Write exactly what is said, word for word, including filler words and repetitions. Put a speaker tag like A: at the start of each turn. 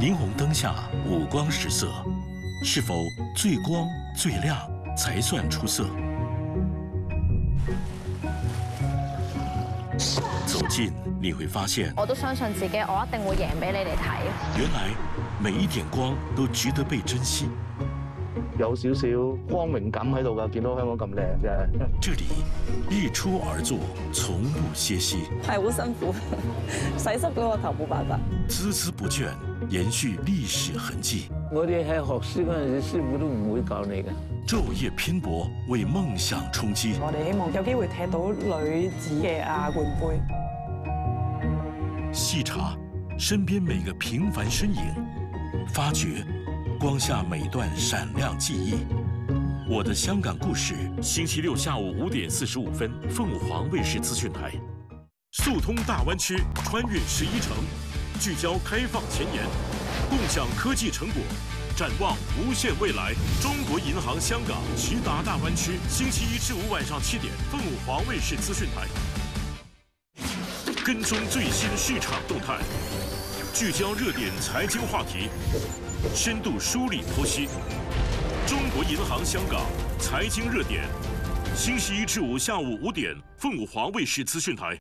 A: 霓虹灯下五光十色，是否最光最亮才算出色？走近你会发现，
B: 我都相信自己，我一定會贏俾你哋睇。
A: 原來每一點光都值得被珍惜。
C: 有少少光榮感喺度㗎，見到香港咁靚嘅。
A: 這裡日出而作，從不歇息。
D: 係好辛苦，洗濕咗個頭冇辦法。
A: 孜孜不倦，延續歷史痕跡。
E: 我哋喺學書嗰陣時，師傅都唔會教你嘅。
A: 晝夜拼搏，為夢想衝擊。
D: 我哋希望有機會踢到女子嘅亞冠杯。
A: 細查身邊每個平凡身影，發掘。 光下每段閃亮記憶，我的香港故事。星期六下午五點四十五分，鳳凰衛視資訊台。速通大灣區，穿越十一城，聚焦開放前沿，共享科技成果，展望無限未來。中國銀行香港直達大灣區，星期一至五晚上七點，鳳凰衛視資訊台。跟蹤最新市場動態，聚焦熱點財經話題。 深度梳理剖析，中國銀行香港財經熱點，星期一至五下午五點，鳳凰衛視資訊台。